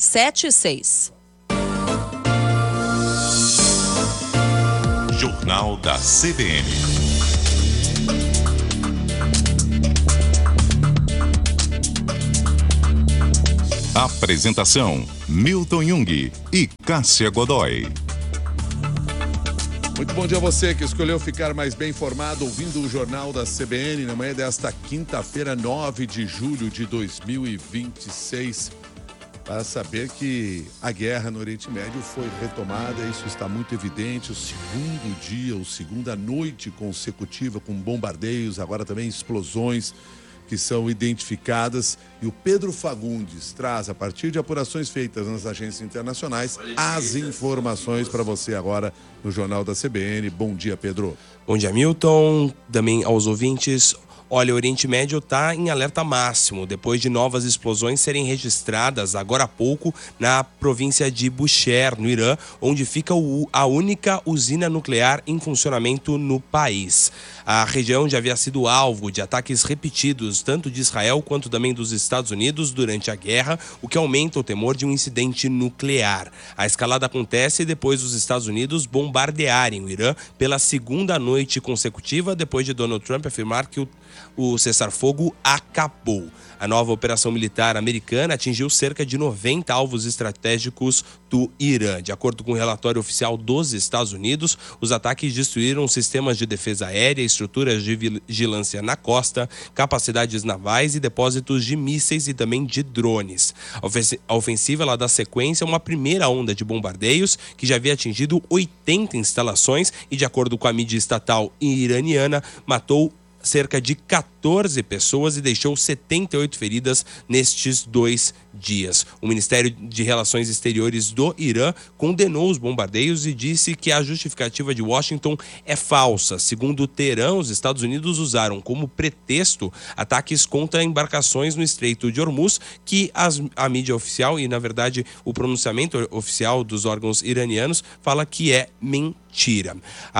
7:06. Jornal da CBN. Apresentação: Milton Jung e Cássia Godoy. Muito bom dia a você que escolheu ficar mais bem informado ouvindo o Jornal da CBN na manhã desta quinta-feira, 9 de julho de 2026. Para saber que a guerra no Oriente Médio foi retomada, isso está muito evidente. O segundo dia, ou segunda noite consecutiva com bombardeios, agora também explosões que são identificadas. E o Pedro Fagundes traz, a partir de apurações feitas nas agências internacionais, as informações para você agora no Jornal da CBN. Bom dia, Pedro. Bom dia, Milton. Também aos ouvintes. Olha, o Oriente Médio está em alerta máximo, depois de novas explosões serem registradas agora há pouco na província de Bushehr, no Irã, onde fica a única usina nuclear em funcionamento no país. A região já havia sido alvo de ataques repetidos, tanto de Israel quanto também dos Estados Unidos durante a guerra, o que aumenta o temor de um incidente nuclear. A escalada acontece depois dos Estados Unidos bombardearem o Irã pela segunda noite consecutiva, depois de Donald Trump afirmar que o cessar-fogo acabou. A nova operação militar americana atingiu cerca de 90 alvos estratégicos do Irã. De acordo com o relatório oficial dos Estados Unidos, os ataques destruíram sistemas de defesa aérea, estruturas de vigilância na costa, capacidades navais e depósitos de mísseis e também de drones. A ofensiva ela dá sequência a uma primeira onda de bombardeios que já havia atingido 80 instalações e, de acordo com a mídia estatal iraniana, matou cerca de 14 pessoas e deixou 78 feridas nestes 2 dias. O Ministério de Relações Exteriores do Irã condenou os bombardeios e disse que a justificativa de Washington é falsa. Segundo o Teherã, os Estados Unidos usaram como pretexto ataques contra embarcações no Estreito de Hormuz, que a mídia oficial e, na verdade, o pronunciamento oficial dos órgãos iranianos fala que é mentira.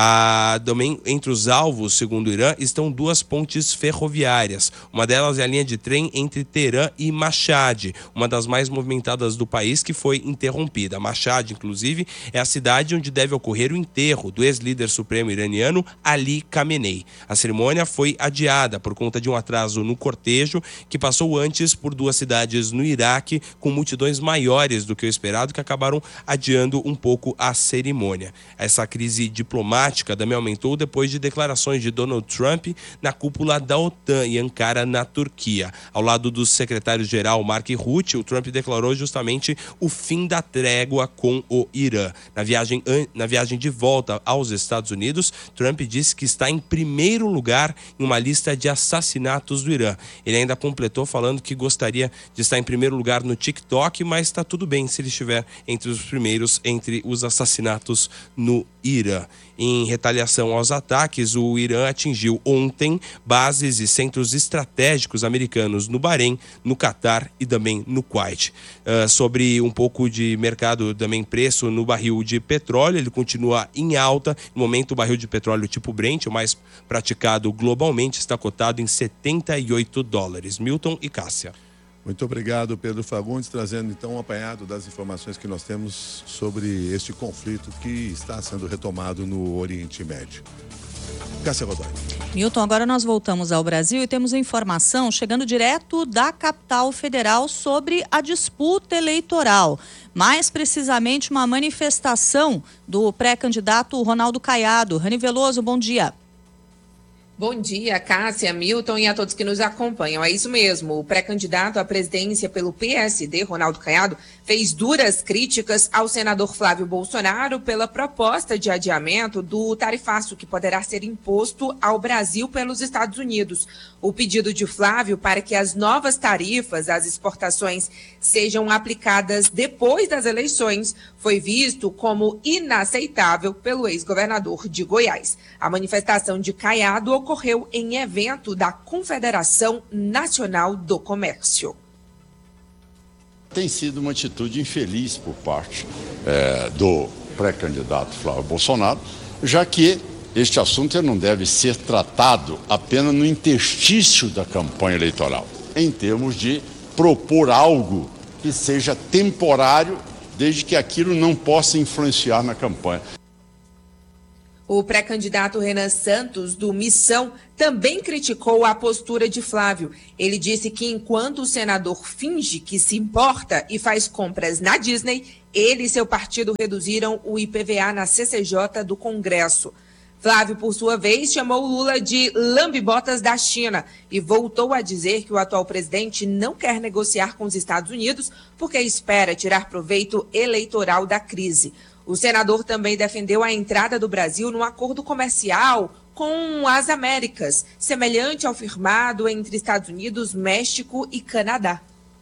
Também entre os alvos, segundo o Irã, estão 2 pontes ferroviárias. Uma delas é a linha de trem entre Teherã e Mashhad, uma das mais movimentadas do país, que foi interrompida. Mashhad, inclusive, é a cidade onde deve ocorrer o enterro do ex-líder supremo iraniano Ali Khamenei. A cerimônia foi adiada por conta de um atraso no cortejo, que passou antes por 2 cidades no Iraque, com multidões maiores do que o esperado, que acabaram adiando um pouco a cerimônia. Essa crise diplomática também aumentou depois de declarações de Donald Trump na cúpula da OTAN em Ankara, na Turquia. Ao lado do secretário-geral Mark Rutte, o Trump declarou justamente o fim da trégua com o Irã. Na viagem de volta aos Estados Unidos, Trump disse que está em primeiro lugar em uma lista de assassinatos do Irã. Ele ainda completou falando que gostaria de estar em primeiro lugar no TikTok, mas está tudo bem se ele estiver entre os primeiros entre os assassinatos no Irã. Em retaliação aos ataques, o Irã atingiu ontem bases e centros estratégicos americanos no Bahrein, no Catar e também no Kuwait. Sobre um pouco de mercado, também preço no barril de petróleo, ele continua em alta. No momento, o barril de petróleo tipo Brent, o mais praticado globalmente, está cotado em $78. Milton e Cássia. Muito obrigado, Pedro Fagundes, trazendo então um apanhado das informações que nós temos sobre este conflito que está sendo retomado no Oriente Médio. Cássia Godoy. Milton, agora nós voltamos ao Brasil e temos informação chegando direto da capital federal sobre a disputa eleitoral. Mais precisamente, uma manifestação do pré-candidato Ronaldo Caiado. Rani Veloso, bom dia. Bom dia, Cássia, Milton e a todos que nos acompanham. É isso mesmo, o pré-candidato à presidência pelo PSD, Ronaldo Caiado, fez duras críticas ao senador Flávio Bolsonaro pela proposta de adiamento do tarifaço que poderá ser imposto ao Brasil pelos Estados Unidos. O pedido de Flávio para que as novas tarifas às exportações sejam aplicadas depois das eleições foi visto como inaceitável pelo ex-governador de Goiás. A manifestação de Caiado ocorreu em evento da Confederação Nacional do Comércio. Tem sido uma atitude infeliz por parte do pré-candidato Flávio Bolsonaro, já que este assunto não deve ser tratado apenas no interstício da campanha eleitoral, em termos de propor algo que seja temporário, desde que aquilo não possa influenciar na campanha. O pré-candidato Renan Santos, do Missão, também criticou a postura de Flávio. Ele disse que enquanto o senador finge que se importa e faz compras na Disney, ele e seu partido reduziram o IPVA na CCJ do Congresso. Flávio, por sua vez, chamou Lula de lambe-botas da China e voltou a dizer que o atual presidente não quer negociar com os Estados Unidos porque espera tirar proveito eleitoral da crise. O senador também defendeu a entrada do Brasil num acordo comercial com as Américas, semelhante ao firmado entre Estados Unidos, México e Canadá.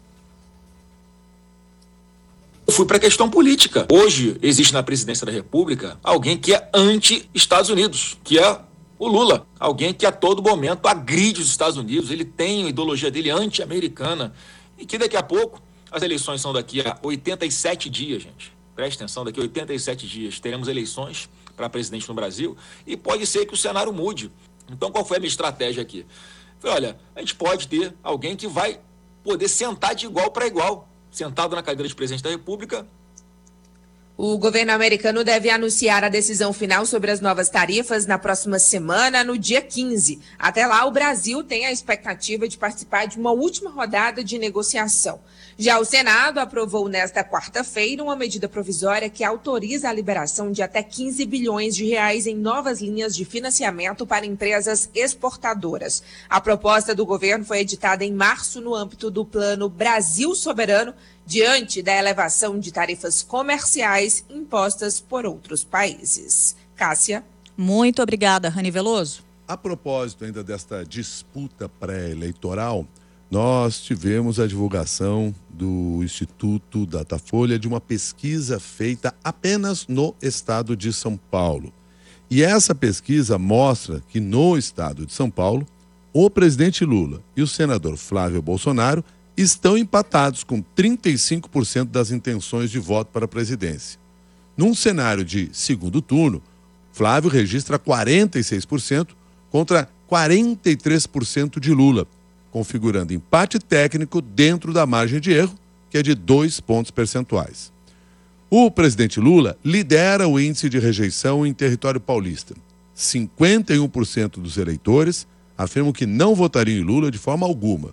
Eu fui para a questão política. Hoje existe na presidência da República alguém que é anti-Estados Unidos, que é o Lula. Alguém que a todo momento agride os Estados Unidos, ele tem a ideologia dele anti-americana e que daqui a pouco, as eleições são daqui a 87 dias, gente. Preste atenção, daqui a 87 dias teremos eleições para presidente no Brasil e pode ser que o cenário mude. Então, qual foi a minha estratégia aqui? Falei, olha, a gente pode ter alguém que vai poder sentar de igual para igual, sentado na cadeira de presidente da República. O governo americano deve anunciar a decisão final sobre as novas tarifas na próxima semana, no dia 15. Até lá, o Brasil tem a expectativa de participar de uma última rodada de negociação. Já o Senado aprovou nesta quarta-feira uma medida provisória que autoriza a liberação de até 15 bilhões de reais em novas linhas de financiamento para empresas exportadoras. A proposta do governo foi editada em março no âmbito do Plano Brasil Soberano, diante da elevação de tarifas comerciais impostas por outros países. Cássia. Muito obrigada, Rani Veloso. A propósito ainda desta disputa pré-eleitoral, nós tivemos a divulgação do Instituto Datafolha de uma pesquisa feita apenas no estado de São Paulo. E essa pesquisa mostra que no estado de São Paulo, o presidente Lula e o senador Flávio Bolsonaro estão empatados com 35% das intenções de voto para a presidência. Num cenário de segundo turno, Flávio registra 46% contra 43% de Lula, configurando empate técnico dentro da margem de erro, que é de 2 pontos percentuais. O presidente Lula lidera o índice de rejeição em território paulista. 51% dos eleitores afirmam que não votariam em Lula de forma alguma.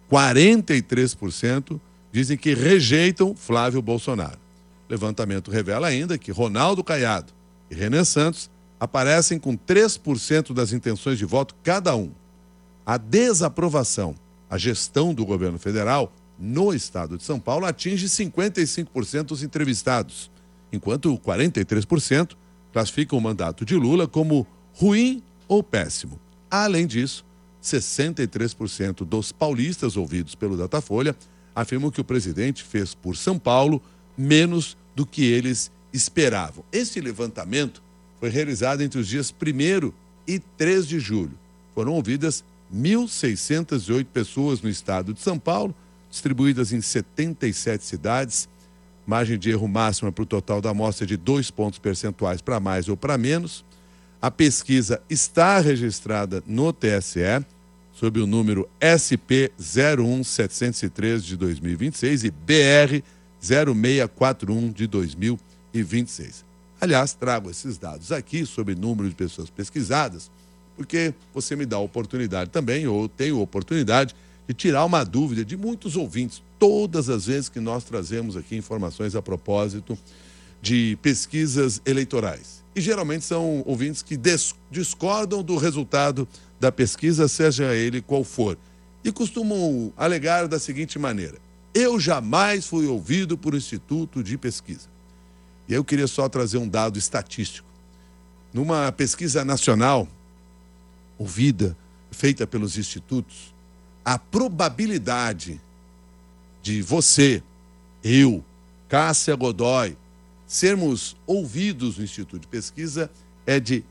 43% dizem que rejeitam Flávio Bolsonaro. O levantamento revela ainda que Ronaldo Caiado e Renan Santos aparecem com 3% das intenções de voto cada um. A desaprovação, a gestão do governo federal no estado de São Paulo atinge 55% dos entrevistados, enquanto 43% classificam o mandato de Lula como ruim ou péssimo. Além disso, 63% dos paulistas ouvidos pelo Datafolha afirmam que o presidente fez por São Paulo menos do que eles esperavam. Esse levantamento foi realizado entre os dias 1º e 3 de julho. Foram ouvidas 1.608 pessoas no estado de São Paulo, distribuídas em 77 cidades. Margem de erro máxima para o total da amostra de 2 pontos percentuais para mais ou para menos. A pesquisa está registrada no TSE, sob o número SP 01703 de 2026 e BR 0641 de 2026. Aliás, trago esses dados aqui sobre número de pessoas pesquisadas, porque você me dá a oportunidade também, ou tenho a oportunidade, de tirar uma dúvida de muitos ouvintes, todas as vezes que nós trazemos aqui informações a propósito de pesquisas eleitorais. E geralmente são ouvintes que discordam do resultado da pesquisa, seja ele qual for. E costumam alegar da seguinte maneira: eu jamais fui ouvido por um instituto de pesquisa. E eu queria só trazer um dado estatístico. Numa pesquisa nacional, ouvida, feita pelos institutos, a probabilidade de você, eu, Cássia Godoy, sermos ouvidos no Instituto de Pesquisa é de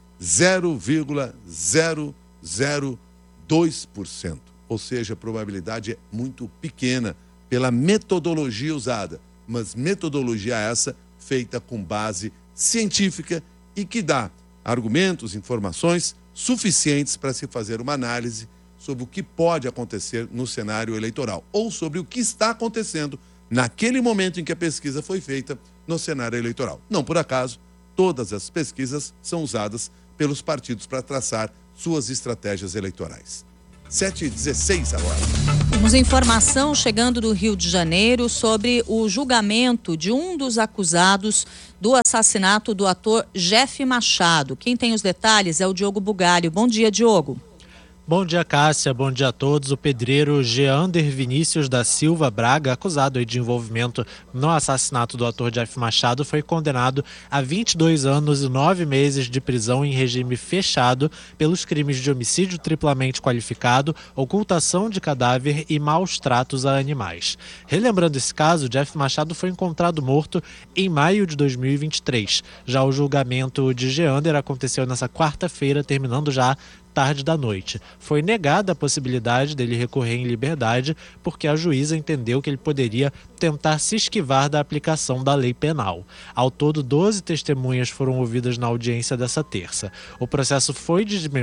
0,002%. Ou seja, a probabilidade é muito pequena pela metodologia usada, mas metodologia essa feita com base científica e que dá argumentos, informações suficientes para se fazer uma análise sobre o que pode acontecer no cenário eleitoral ou sobre o que está acontecendo naquele momento em que a pesquisa foi feita no cenário eleitoral. Não por acaso, todas as pesquisas são usadas pelos partidos para traçar suas estratégias eleitorais. 7h16 agora. Temos informação chegando do Rio de Janeiro sobre o julgamento de um dos acusados do assassinato do ator Jeff Machado. Quem tem os detalhes é o Diogo Bugalho. Bom dia, Diogo. Bom dia, Cássia. Bom dia a todos. O pedreiro Geander Vinícius da Silva Braga, acusado de envolvimento no assassinato do ator Jeff Machado, foi condenado a 22 anos e 9 meses de prisão em regime fechado pelos crimes de homicídio triplamente qualificado, ocultação de cadáver e maus tratos a animais. Relembrando esse caso, Jeff Machado foi encontrado morto em maio de 2023. Já o julgamento de Geander aconteceu nessa quarta-feira, terminando já tarde da noite. Foi negada a possibilidade dele recorrer em liberdade porque a juíza entendeu que ele poderia tentar se esquivar da aplicação da lei penal. Ao todo, 12 testemunhas foram ouvidas na audiência dessa terça. O processo foi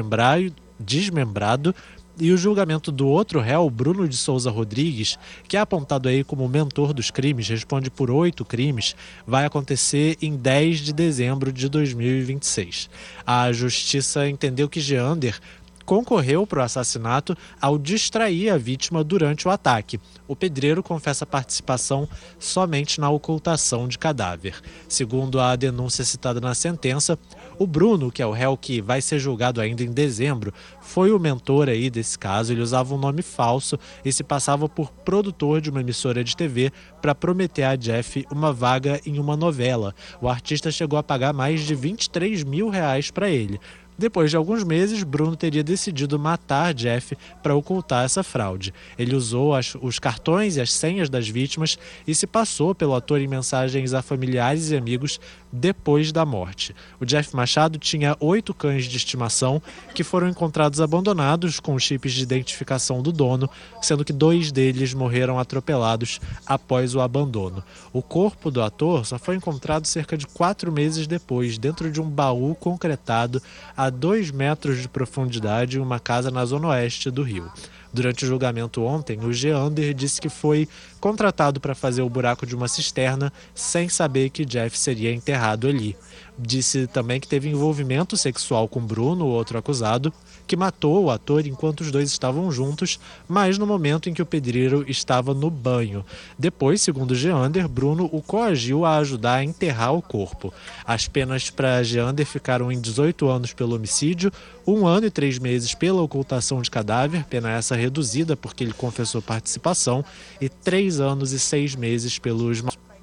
desmembrado e o julgamento do outro réu, Bruno de Souza Rodrigues, que é apontado aí como mentor dos crimes, responde por 8 crimes, vai acontecer em 10 de dezembro de 2026. A justiça entendeu que Geander concorreu para o assassinato ao distrair a vítima durante o ataque. O pedreiro confessa participação somente na ocultação de cadáver. Segundo a denúncia citada na sentença, o Bruno, que é o réu que vai ser julgado ainda em dezembro, foi o mentor aí desse caso. Ele usava um nome falso e se passava por produtor de uma emissora de TV para prometer a Jeff uma vaga em uma novela. O artista chegou a pagar mais de R$23 mil para ele. Depois de alguns meses, Bruno teria decidido matar Jeff para ocultar essa fraude. Ele usou os cartões e as senhas das vítimas e se passou pelo ator em mensagens a familiares e amigos depois da morte. O Jeff Machado tinha 8 cães de estimação que foram encontrados abandonados com chips de identificação do dono, sendo que 2 deles morreram atropelados após o abandono. O corpo do ator só foi encontrado cerca de 4 meses depois, dentro de um baú concretado a 2 metros de profundidade em uma casa na zona oeste do Rio. Durante o julgamento ontem, o Geander disse que foi contratado para fazer o buraco de uma cisterna sem saber que Jeff seria enterrado ali. Disse também que teve envolvimento sexual com Bruno, o outro acusado, que matou o ator enquanto os dois estavam juntos, mas no momento em que o pedreiro estava no banho. Depois, segundo Geander, Bruno o coagiu a ajudar a enterrar o corpo. As penas para Geander ficaram em 18 anos pelo homicídio, 1 ano e 3 meses pela ocultação de cadáver, pena essa reduzida porque ele confessou participação, e 3 anos e 6 meses pelos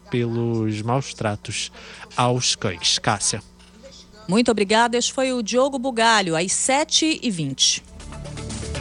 maus tratos aos cães. Cássia. Muito obrigada. Este foi o Diogo Bugalho, às 7h20.